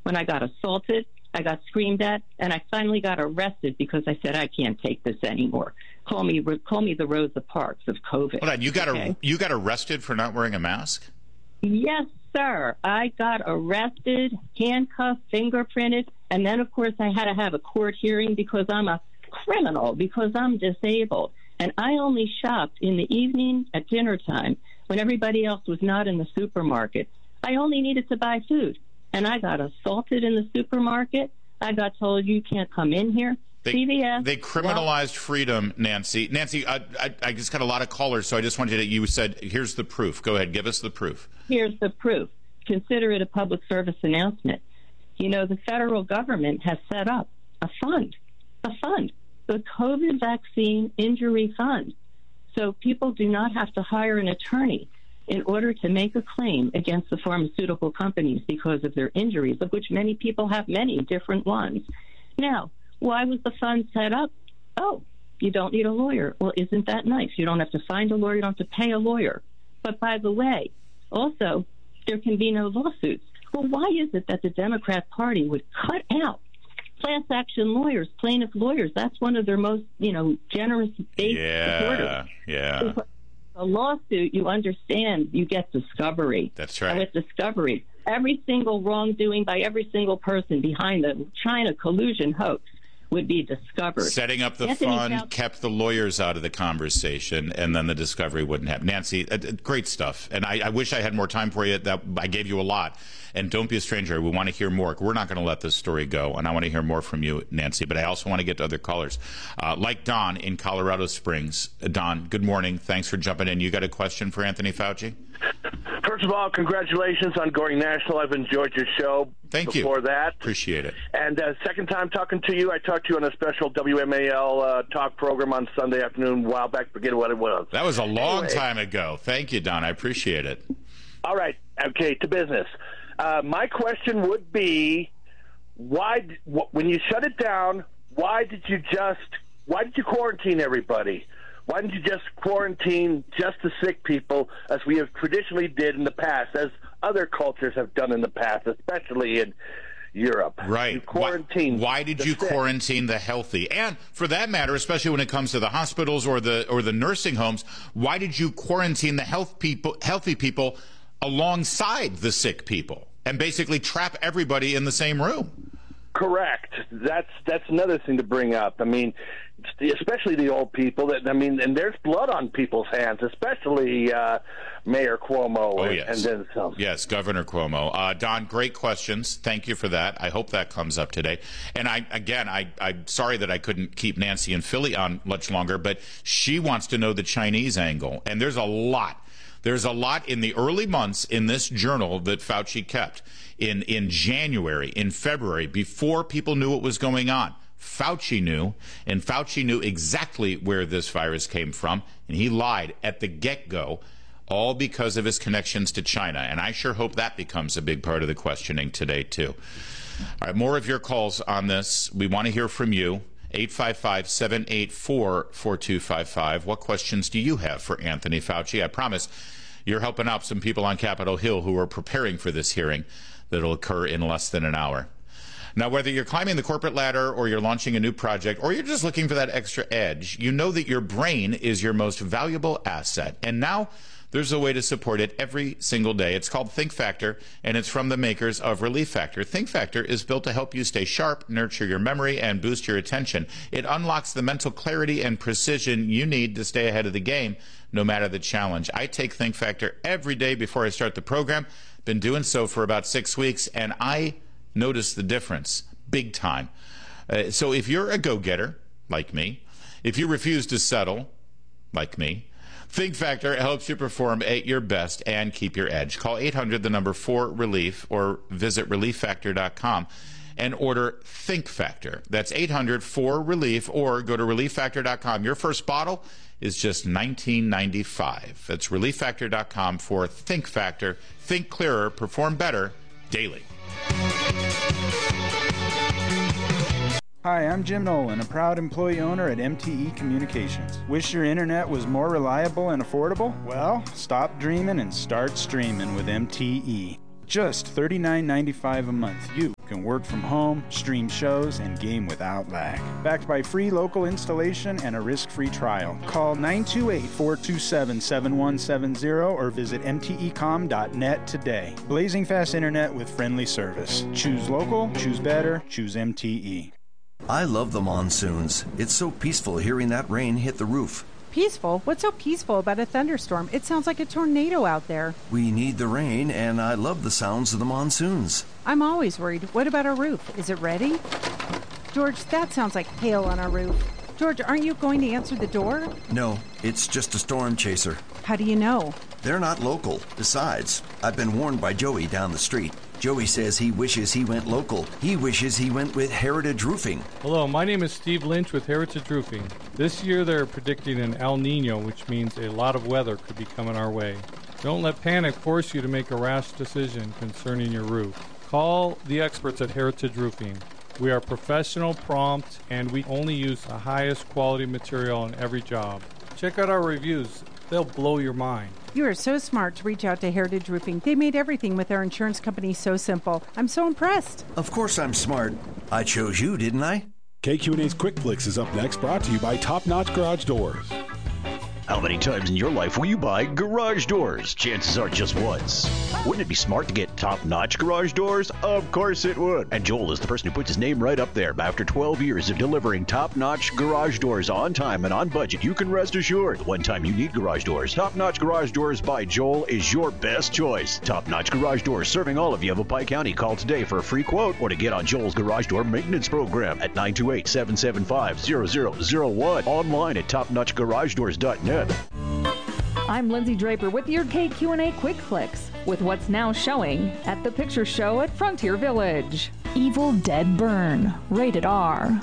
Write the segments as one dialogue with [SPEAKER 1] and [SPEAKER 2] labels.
[SPEAKER 1] when I got assaulted, I got screamed at, and I finally got arrested because I said, I can't take this anymore. Call me the Rosa Parks of COVID.
[SPEAKER 2] Hold on, you got arrested for not wearing a mask?
[SPEAKER 1] Yes, sir. I got arrested, handcuffed, fingerprinted, and then, of course, I had to have a court hearing because I'm a criminal, because I'm disabled. And I only shopped in the evening at dinner time when everybody else was not in the supermarket. I only needed to buy food. And I got assaulted in the supermarket. I got told, you can't come in here. CVS.
[SPEAKER 2] They criminalized freedom, Nancy. Nancy, I just got a lot of callers, so I just wanted you said, here's the proof. Go ahead, give us the proof.
[SPEAKER 1] Here's the proof. Consider it a public service announcement. You know, the federal government has set up a fund, the COVID vaccine injury fund. So people do not have to hire an attorney in order to make a claim against the pharmaceutical companies because of their injuries, of which many people have many different ones. Now, why was the fund set up? Oh, you don't need a lawyer. Well, isn't that nice? You don't have to find a lawyer. You don't have to pay a lawyer. But by the way, also, there can be no lawsuits. Well, why is it that the Democrat Party would cut out class action lawyers, plaintiff lawyers? That's one of their most, generous base supporters.
[SPEAKER 2] Yeah.
[SPEAKER 1] A lawsuit, you understand, you get discovery.
[SPEAKER 2] That's right.
[SPEAKER 1] And with discovery, every single wrongdoing by every single person behind the China collusion hoax would be discovered.
[SPEAKER 2] Setting up the fund kept the lawyers out of the conversation, and then the discovery wouldn't happen. Nancy, great stuff. And I wish I had more time for you. That I gave you a lot. And don't be a stranger. We want to hear more. We're not going to let this story go, and I want to hear more from you, Nancy. But I also want to get to other callers, like Don in Colorado Springs. Don, good morning. Thanks for jumping in. You got a question for Anthony Fauci?
[SPEAKER 3] First of all, congratulations on going national. I've enjoyed your show.
[SPEAKER 2] Thank you.
[SPEAKER 3] Before that.
[SPEAKER 2] Appreciate it.
[SPEAKER 3] And second time talking to you, I talked to you on a special WMAL talk program on Sunday afternoon a while back. Forget what it was.
[SPEAKER 2] That was a long time ago. Thank you, Don. I appreciate it.
[SPEAKER 3] All right. Okay, to business. My question would be, when you shut it down, why did you quarantine everybody? Why didn't you just quarantine just the sick people, as we have traditionally did in the past, as other cultures have done in the past, especially in Europe?
[SPEAKER 2] Right.
[SPEAKER 3] You quarantine.
[SPEAKER 2] Why did you quarantine the healthy? And for that matter, especially when it comes to the hospitals or the nursing homes, why did you quarantine the healthy people alongside the sick people and basically trap everybody in the same room?
[SPEAKER 3] Correct. That's another thing to bring up. I mean, especially the old people. And there's blood on people's hands, especially Mayor Cuomo.
[SPEAKER 2] Oh, yes.
[SPEAKER 3] And then some.
[SPEAKER 2] Yes, Governor Cuomo. Don, great questions. Thank you for that. I hope that comes up today. And I'm sorry that I couldn't keep Nancy in Philly on much longer, but she wants to know the Chinese angle. And there's a lot. There's a lot in the early months in this journal that Fauci kept in January, in February, before people knew what was going on. Fauci knew, and Fauci knew exactly where this virus came from, and he lied at the get-go, all because of his connections to China. And I sure hope that becomes a big part of the questioning today, too. All right, more of your calls on this. We want to hear from you. 855-784-4255. What questions do you have for Anthony Fauci? I promise you're helping out some people on Capitol Hill who are preparing for this hearing that'll occur in less than an hour. Now, whether you're climbing the corporate ladder or you're launching a new project or you're just looking for that extra edge, you know that your brain is your most valuable asset. And now there's a way to support it every single day. It's called Think Factor, and it's from the makers of Relief Factor. Think Factor is built to help you stay sharp, nurture your memory, and boost your attention. It unlocks the mental clarity and precision you need to stay ahead of the game, no matter the challenge. I take Think Factor every day before I start the program. Been doing so for about 6 weeks, and I notice the difference big time. So if you're a go-getter, like me, if you refuse to settle, like me, Think Factor helps you perform at your best and keep your edge. Call 800-4RELIEF or visit ReliefFactor.com and order Think Factor. That's 800-4RELIEF or go to ReliefFactor.com. Your first bottle is just $19.95. That's ReliefFactor.com for Think Factor. Think clearer, perform better daily.
[SPEAKER 4] Hi, I'm Jim Nolan, a proud employee owner at MTE Communications. Wish your internet was more reliable and affordable? Well, stop dreaming and start streaming with MTE. Just $39.95 a month. You can work from home, stream shows, and game without lag. Backed by free local installation and a risk-free trial. Call 928-427-7170 or visit mtecom.net today. Blazing fast internet with friendly service. Choose local, choose better, choose MTE.
[SPEAKER 5] I love the monsoons. It's so peaceful hearing that rain hit the roof.
[SPEAKER 6] Peaceful? What's so peaceful about a thunderstorm? It sounds like a tornado out there.
[SPEAKER 5] We need the rain, and I love the sounds of the monsoons.
[SPEAKER 6] I'm always worried. What about our roof? Is it ready? George, that sounds like hail on our roof. George, aren't you going to answer the door?
[SPEAKER 5] No, it's just a storm chaser.
[SPEAKER 6] How do you know?
[SPEAKER 5] They're not local. Besides, I've been warned by Joey down the street. Joey says he wishes he went local. He wishes he went with Heritage Roofing.
[SPEAKER 7] Hello, my name is Steve Lynch with Heritage Roofing. This year they're predicting an El Nino, which means a lot of weather could be coming our way. Don't let panic force you to make a rash decision concerning your roof. Call the experts at Heritage Roofing. We are professional, prompt, and we only use the highest quality material on every job. Check out our reviews. They'll blow your mind.
[SPEAKER 6] You are so smart to reach out to Heritage Roofing. They made everything with their insurance company so simple. I'm so impressed.
[SPEAKER 5] Of course I'm smart. I chose you, didn't I?
[SPEAKER 8] KQ&A's Quick Flicks is up next, brought to you by Top Notch Garage Doors.
[SPEAKER 9] How many times in your life will you buy garage doors? Chances are just once. Wouldn't it be smart to get top-notch garage doors? Of course it would. And Joel is the person who puts his name right up there. After 12 years of delivering top-notch garage doors on time and on budget, you can rest assured. The one time you need garage doors, Top-Notch Garage Doors by Joel is your best choice. Top-Notch Garage Doors serving all of Yavapai County. Call today for a free quote or to get on Joel's garage door maintenance program at 928-775-0001. Online at topnotchgaragedoors.net.
[SPEAKER 10] I'm Lindsay Draper with your KQ&A Quick Flicks with what's now showing at the Picture Show at Frontier Village. Evil Dead Burn, rated R.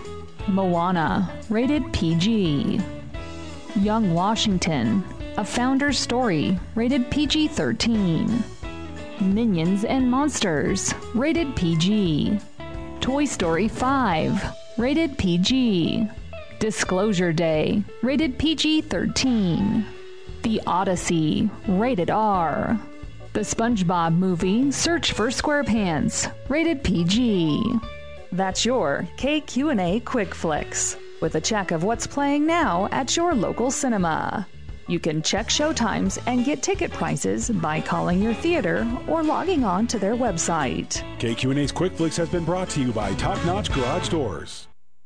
[SPEAKER 10] Moana, rated PG. Young Washington, A Founder's Story, rated PG-13. Minions and Monsters, rated PG. Toy Story 5, rated PG. Disclosure Day, rated PG-13. The Odyssey, rated R. The SpongeBob Movie, Search for SquarePants, rated PG. That's your KQ&A Quick Flicks, with a check of what's playing now at your local cinema. You can check showtimes and get ticket prices by calling your theater or logging on to their website.
[SPEAKER 8] KQ&A's Quick Flicks has been brought to you by Top Notch Garage Doors.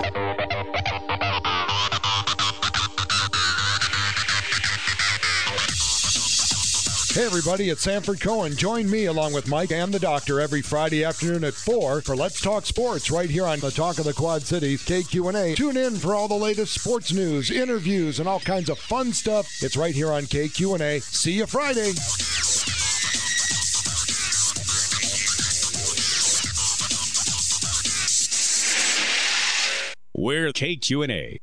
[SPEAKER 11] Hey everybody, it's Sanford Cohen. Join me along with Mike and the Doctor every Friday afternoon at 4 for Let's Talk Sports right here on the Talk of the Quad Cities, KQ&A. Tune in for all the latest sports news, interviews, and all kinds of fun stuff. It's right here on KQ&A. See you Friday.
[SPEAKER 12] We're KQ&A.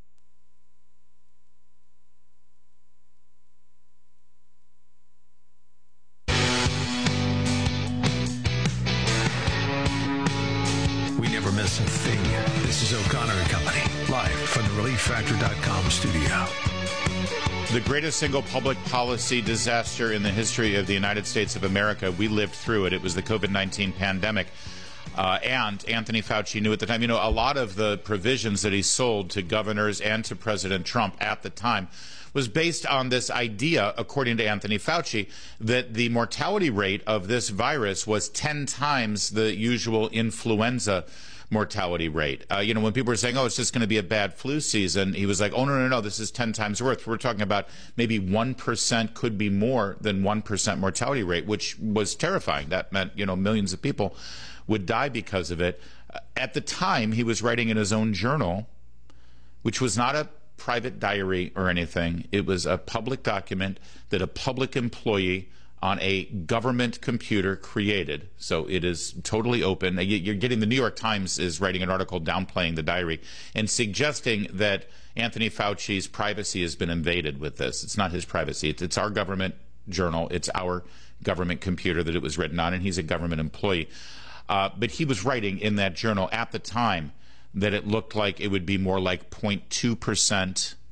[SPEAKER 13] Miss a thing. This is O'Connor and Company, live from the ReliefFactor.com studio.
[SPEAKER 2] The greatest single public policy disaster in the history of the United States of America. We lived through it. It was the COVID-19 pandemic. And Anthony Fauci knew at the time, a lot of the provisions that he sold to governors and to President Trump at the time was based on this idea, according to Anthony Fauci, that the mortality rate of this virus was 10 times the usual influenza mortality rate. When people were saying, it's just going to be a bad flu season, he was like, no, this is 10 times worth. We're talking about maybe 1%, could be more than 1% mortality rate, which was terrifying. That meant, millions of people would die because of it. At the time, he was writing in his own journal, which was not a private diary or anything. It was a public document that a public employee on a government computer created. So it is totally open. You're getting the New York Times is writing an article downplaying the diary and suggesting that Anthony Fauci's privacy has been invaded with this. It's not his privacy. It's our government journal. It's our government computer that it was written on, and he's a government employee. But he was writing in that journal at the time that it looked like it would be more like 0.2%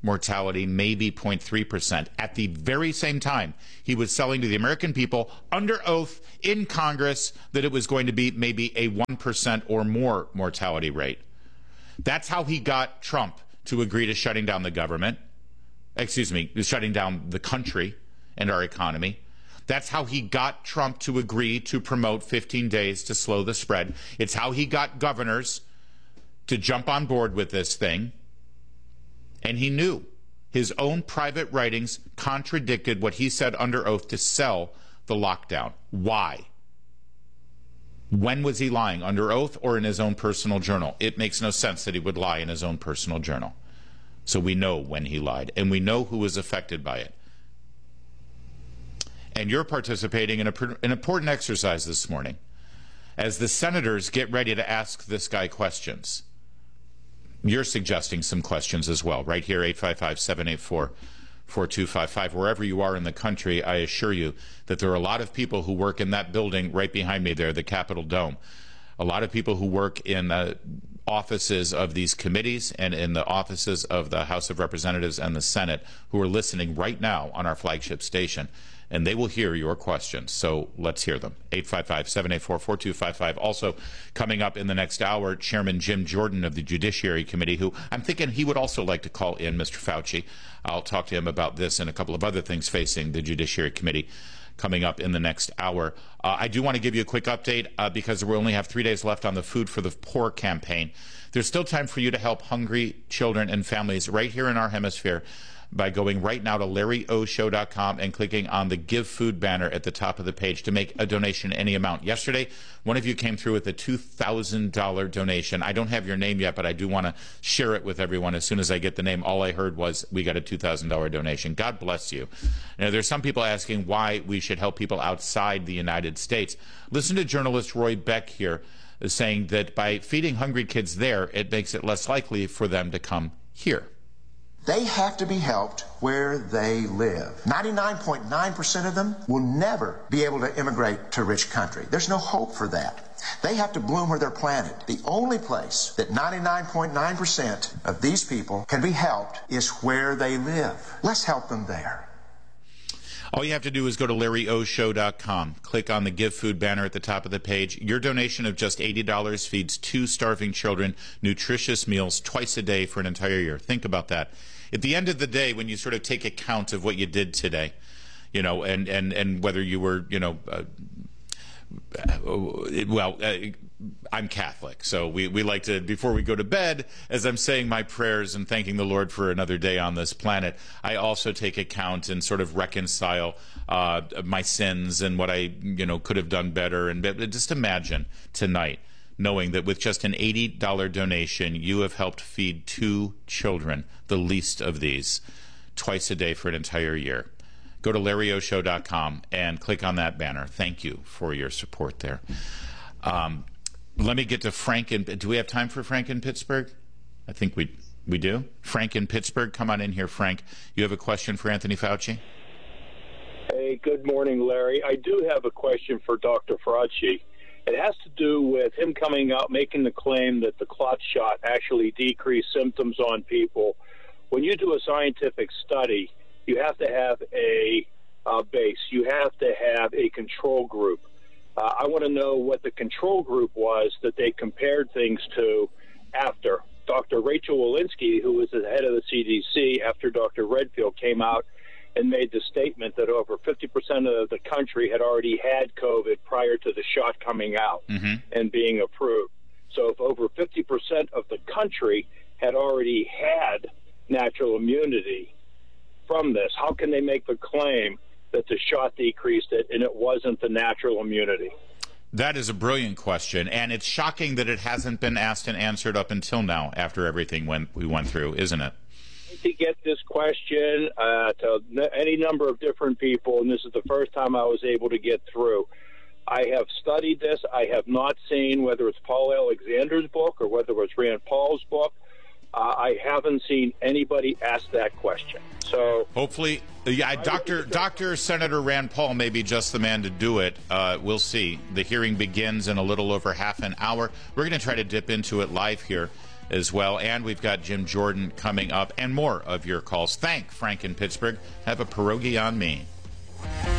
[SPEAKER 2] mortality, maybe 0.3%. At the very same time, he was selling to the American people under oath in Congress that it was going to be maybe a 1% or more mortality rate. That's how he got Trump to agree to shutting down the government. Shutting down the country and our economy. That's how he got Trump to agree to promote 15 days to slow the spread. It's how he got governors to jump on board with this thing. And he knew his own private writings contradicted what he said under oath to sell the lockdown. Why? When was he lying, under oath or in his own personal journal? It makes no sense that he would lie in his own personal journal. So we know when he lied, and we know who was affected by it. And you're participating in an important exercise this morning as the senators get ready to ask this guy questions. You're suggesting some questions as well, right here, 855-784-4255. Wherever you are in the country, I assure you that there are a lot of people who work in that building right behind me there, the Capitol Dome. A lot of people who work in offices of these committees and in the offices of the House of Representatives and the Senate who are listening right now on our flagship station. And they will hear your questions. So let's hear them. 855-784-4255. Also, coming up in the next hour, Chairman Jim Jordan of the Judiciary Committee, who I'm thinking he would also like to call in, Mr. Fauci. I'll talk to him about this and a couple of other things facing the Judiciary Committee coming up in the next hour. I do want to give you a quick update because we only have 3 days left on the Food for the Poor campaign. There's still time for you to help hungry children and families right here in our hemisphere by going right now to LarryOShow.com and clicking on the Give Food banner at the top of the page to make a donation any amount. Yesterday, one of you came through with a $2,000 donation. I don't have your name yet, but I do want to share it with everyone. As soon as I get the name, all I heard was we got a $2,000 donation. God bless you. Now, there's some people asking why we should help people outside the United States. Listen to journalist Roy Beck here saying that by feeding hungry kids there, it makes it less likely for them to come here.
[SPEAKER 12] They have to be helped where they live. 99.9% of them will never be able to immigrate to a rich country. There's no hope for that. They have to bloom where they're planted. The only place that 99.9% of these people can be helped is where they live. Let's help them there.
[SPEAKER 2] All you have to do is go to LarryOShow.com. Click on the Give Food banner at the top of the page. Your donation of just $80 feeds 2 starving children nutritious meals twice a day for an entire year. Think about that. At the end of the day, when you sort of take account of what you did today, you know, and whether you were, you know, I'm Catholic, so we like to, before we go to bed, as I'm saying my prayers and thanking the Lord for another day on this planet, I also take account and sort of reconcile my sins and what I, you know, could have done better. And just imagine tonight, knowing that with just an $80 donation, you have helped feed 2 children, the least of these, twice a day for an entire year. Go to LarryOShow.com and click on that banner. Thank you for your support there. Let me get to Frank. Do we have time for Frank in Pittsburgh? I think we do. Frank in Pittsburgh, come on in here, Frank. You have a question for Anthony Fauci?
[SPEAKER 14] Hey, good morning, Larry. I do have a question for Dr. Fauci. It has to do with him coming out making the claim that the clot shot actually decreased symptoms on people. When you do a scientific study, you have to have a base. You have to have a control group. I want to know what the control group was that they compared things to after. Dr. Rachel Walensky, who was the head of the CDC, after Dr. Redfield came out and made the statement that over 50% of the country had already had COVID prior to the shot coming out and being approved. So if over 50% of the country had already had natural immunity from this, how can they make the claim that the shot decreased it and it wasn't the natural immunity?
[SPEAKER 2] That is a brilliant question, and it's shocking that it hasn't been asked and answered up until now after everything we went through, isn't it?
[SPEAKER 14] To get this question to any number of different people, and this is the first time I was able to get through. I have studied this. I have not seen whether it's Paul Alexander's book or whether it's Rand Paul's book. I haven't seen anybody ask that question. So
[SPEAKER 2] hopefully, Dr. Senator Rand Paul may be just the man to do it. We'll see. The hearing begins in a little over half an hour. We're going to try to dip into it live here as well. And we've got Jim Jordan coming up and more of your calls. Thank Frank in Pittsburgh. Have a pierogi on me.